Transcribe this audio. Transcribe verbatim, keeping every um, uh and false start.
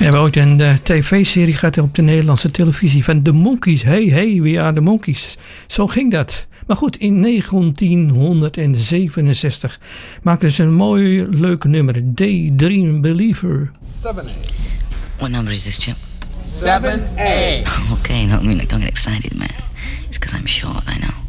We hebben ooit een uh, tv-serie gehad op de Nederlandse televisie van The Monkees. Hey, hey, we are the Monkees. Zo ging dat. Maar goed, in negentien zevenenzestig maakten ze een mooi, leuk nummer. Daydream Believer. seven A. What number is this, Chip? seven A. Okay, no, I mean, like, don't get excited, man. It's because I'm short, I know.